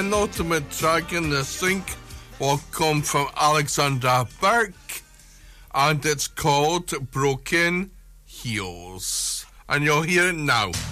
penultimate track in the sync will come from Alexander Burke, and it's called Broken Heels. And you'll hear it now.